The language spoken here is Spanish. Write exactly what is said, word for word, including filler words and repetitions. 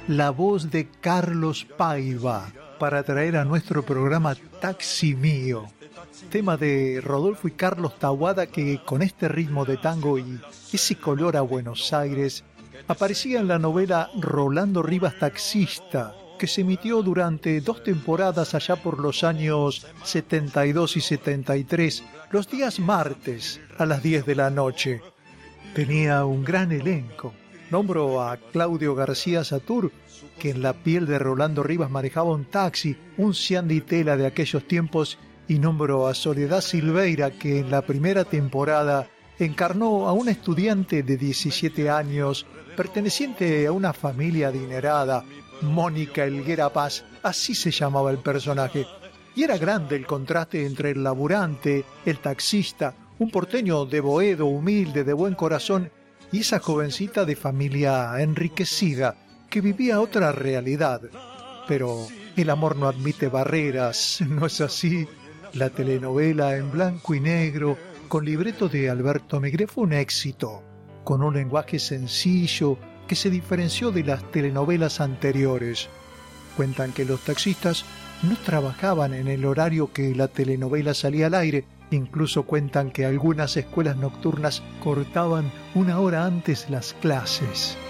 la voz de Carlos Paiva para traer a nuestro programa Taxi Mío, tema de Rodolfo y Carlos Taboada, que con este ritmo de tango y ese color a Buenos Aires aparecía en la novela Rolando Rivas Taxista, que se emitió durante dos temporadas allá por los años setenta y dos y setenta y tres, los días martes a las diez de la noche. Tenía un gran elenco. Nombro a Claudio García Satur, que en la piel de Rolando Rivas manejaba un taxi, un Cianditela de aquellos tiempos, y nombro a Soledad Silveira, que en la primera temporada encarnó a una estudiante de diecisiete años, perteneciente a una familia adinerada, Mónica Helguera Paz, así se llamaba el personaje. Y era grande el contraste entre el laburante, el taxista, un porteño de Boedo, humilde, de buen corazón, y esa jovencita de familia enriquecida, que vivía otra realidad. Pero el amor no admite barreras, ¿no es así? La telenovela en blanco y negro, con libreto de Alberto Migré, fue un éxito, con un lenguaje sencillo que se diferenció de las telenovelas anteriores. Cuentan que los taxistas no trabajaban en el horario que la telenovela salía al aire. Incluso cuentan que algunas escuelas nocturnas cortaban una hora antes las clases.